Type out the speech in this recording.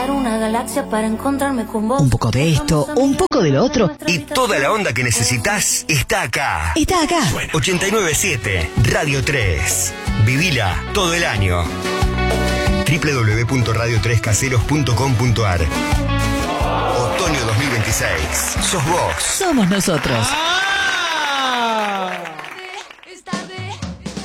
Una galaxia para encontrarme con vos. Un poco de esto, un poco de lo otro. Y toda la onda que necesitas está acá. Está acá. 89.7 Radio 3. Vivila todo el año. www.radio3caseros.com.ar. Otoño 2026. Sos vos. Somos nosotros.